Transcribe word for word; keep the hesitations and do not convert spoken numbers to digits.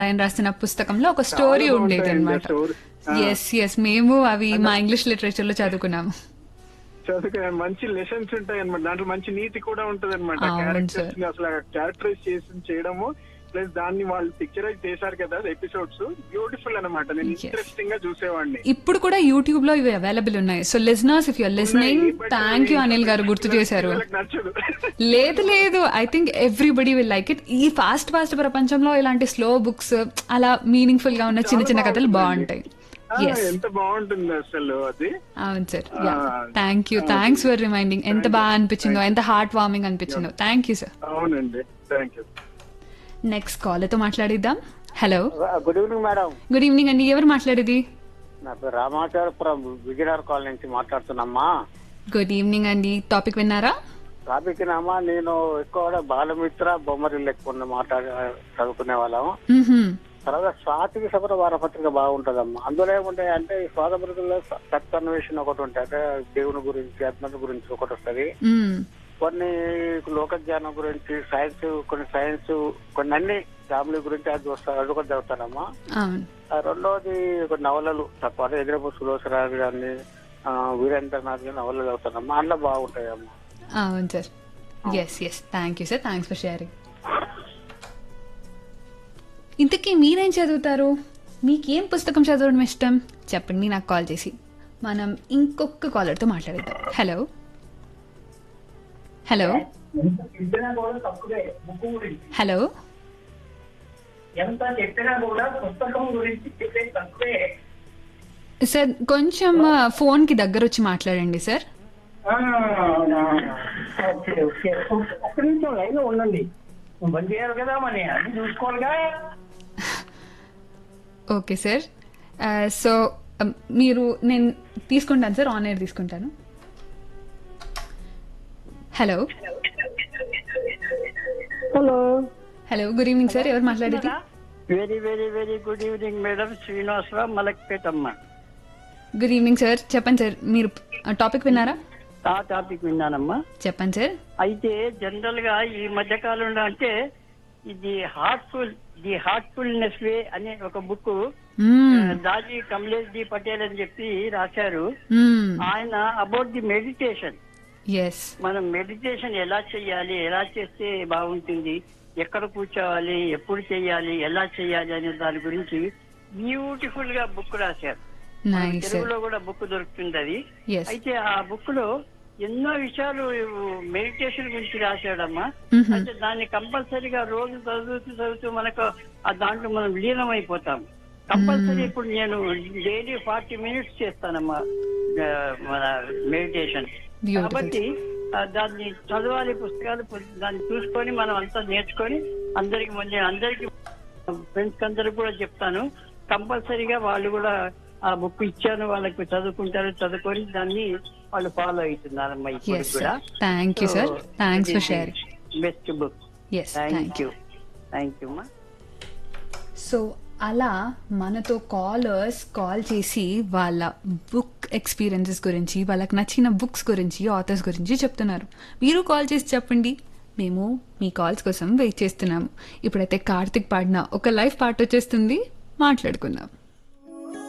ఆయన రాసిన పుస్తకంలో ఒక చాలా స్టోరీ ఉండేది బాగుంటాయండి ఆ అనమాట. స్టోరీ. ఆ, ఎస్ ఎస్ మేము అవి మా ఇంగ్లీష్ లిటరేచర్ లో చదువుకున్నాము. చదువుకునే మంచి లెసన్స్ ఉంటాయి అనమాట. దాంట్లో మంచి నీతి కూడా ఉంటది అనమాట. అవును క్యారెక్టర్స్ సార్. ని అసలు క్యారెక్టరైజ్ చేసి చేయడము ప్లస్ దాన్ని వాళ్ళు పిక్చరైజ్ చేశారు కదా ఎపిసోడ్స్, బ్యూటిఫుల్ అనమాట. నేను Yes. ఇంట్రెస్టింగ్ గా చూసేవాడిని. ఇప్పుడు కూడా యూట్యూబ్ లో ఇవి అవైలబుల్ ఉన్నాయి. So listeners if you're listening, ఉన్నాయి, but థ్యాంక్ యూ అనిల్ గారు గుర్తు పిల్లలకి- చేశారు. పిల్లలకి నచ్చదు. లేదు లేదు, I think everybody will like it. ఈ ఫాస్ట్ ఫాస్ట్ ప్రపంచంలో ఇలాంటి స్లో బుక్స్, అలా మీనింగ్ఫుల్ గా ఉన్న చిన్న చాలా చిన్న కథలు బాగుంటుందండి. బాగుంటాయి. ఆ, ఎస్ ఎంత బాగుంటుంది అసలు అది. అవును సార్. ఆ, yeah thank you, thanks for reminding. ఎంత Thank you. బాగా అనిపించిందో, ఎంత హార్ట్ వార్మింగ్ అనిపించిందో. Thank you sir. అవునండి, థ్యాంక్ యూ. నెక్స్ట్ కాల్ తో మాట్లాడిద్దాం. Hello, good evening madam. Good evening అండి. ఎవరు మాట్లాడేది? నా పేరు రామాచారపురం విజయనగర్ కాలనీ నుంచి మాట్లాడుతున్నామ్మా. గుడ్ ఈవినింగ్ అండి. టాపిక్ విన్నారా? టాపిక్ నామా, నేను ఎక్కువ బాలమిత్ర బొమ్మరిల్లు ఎక్కువ మాట్లాడ చదువుకునే వాళ్ళం. మ్హూ. తర్వాత స్వాతికి సభర వారపత్రిక బాగుంటదమ్మా. అందులో ఏముంటాయి అంటే ఈ స్వాతంత్రంలో సత్యాన్వేషణ ఒకటి ఉంటాయి, అంటే దేవుని గురించి ఆత్మ గురించి ఒకటి వస్తుంది. మ్. కొన్ని లోక జ్ఞానం గురించి, సైన్స్, కొన్ని సైన్స్, కొన్ని అన్ని ఫ్యామిలీ గురించి అది వస్తారు, అది ఒకటి చదువుతారమ్మా. అవును. ఆ రెండోది ఒక నవలలు తప్ప ఎదురపు సులోచరాజు గారిని, వీరేంద్రనాథ్ గారి నవలలు చదువుతారమ్మా. అందులో బాగుంటాయమ్మా. అవును sir. Yes yes thank you sir. Thanks for sharing. ఇంతకీ మీరేం చదువుతారు? మీకేం పుస్తకం చదవడం ఇష్టం చెప్పండి నాకు కాల్ చేసి. మనం ఇంకొక కాలర్తో మాట్లాడిద్దాం. హలో హలో చెప్పినా కూడా తక్కువే బుక్ గురించి. హలో ఎంత చెప్పినా కూడా పుస్తకం గురించి చెప్పే తక్కువే. సార్ కొంచెం ఫోన్ కి దగ్గర వచ్చి మాట్లాడండి సార్. ఆ, ఓకే ఓకే ఒక్క నిమిషం లైన్ లో ఉండండి. బంద్ చేయాలి కదా, మరి అన్ని చూసుకోవాలిగా. Okay sir. సో మీరు, నేను తీసుకుంటాను సార్, ఆన్ ఎయిర్ తీసుకుంటాను. Hello hello, hello good evening sir. ఎవరు మాట్లాడేది? Very very very good evening madam. Srinivasarao Malakpet అమ్మా. Good evening sir. చెప్పండి సార్, మీరు టాపిక్ విన్నారా? ఆ టాపిక్ విన్నానమ్మా. చెప్పండి సార్. అయితే జనరల్ గా ఈ మధ్య కాలంలో అంటే ఇది హార్ట్ఫుల్ ది హార్ట్ఫుల్నెస్ వే అనే ఒక బుక్ దాజీ కమలేష్ జీ పటేల్ అని చెప్పి రాశారు. ఆయన అబౌట్ ది మెడిటేషన్. ఎస్. మనం మెడిటేషన్ ఎలా చేయాలి, ఎలా చేస్తే బాగుంటుంది, ఎక్కడ కూర్చోవాలి, ఎప్పుడు చేయాలి, ఎలా చేయాలి అనే దాని గురించి బ్యూటిఫుల్ గా బుక్ రాశారు. Nice sir. తెలుగులో కూడా బుక్ దొరుకుతుంది అది. ఎస్. అయితే ఆ బుక్ లో ఎన్నో విషయాలు మెడిటేషన్ గురించి రాశాడమ్మా. అంటే దాన్ని కంపల్సరీగా రోజు చదువుతూ చదువుతూ మనకు ఆ దాంట్లో మనం లీనం అయిపోతాం. కంపల్సరీ ఇప్పుడు నేను డైలీ ఫార్టీ మినిట్స్ చేస్తానమ్మా ఆ, మన మెడిటేషన్. కాబట్టి ఆ, దాన్ని చదవాలి, పుస్తకాలు పు- దాన్ని చూసుకొని మనం అంతా నేర్చుకొని అందరికి మళ్ళీ అందరికి ఫ్రెండ్స్ అందరికి కూడా చెప్తాను. కంపల్సరీగా వాళ్ళు కూడా ఆ బుక్ ఇచ్చాను, వాళ్ళకి చదువుకుంటారు, చదువుకొని దాన్ని వాళ్ళు ఫాలో అవుతున్నారమ్మా ఇప్పుడు ఎస్ కూడా. Sir. Thank you sir. Thanks for sharing. Best book. Yes thank thank you. You thank you అమ్మా. సో అలా మనతో కాలర్స్ కాల్ చేసి వాళ్ళ బుక్ ఎక్స్పీరియన్సెస్ గురించి, వాళ్ళకి నచ్చిన బుక్స్ గురించి, ఆథర్స్ గురించి చెప్తున్నారు. మీరు కాల్ చేసి చెప్పండి, మేము మీ కాల్స్ కోసం వెయిట్ చేస్తున్నాము. ఇప్పుడైతే కార్తిక్ పాడిన ఒక లైవ్ పాట వచ్చేస్తుంది, మాట్లాడుకుందాం.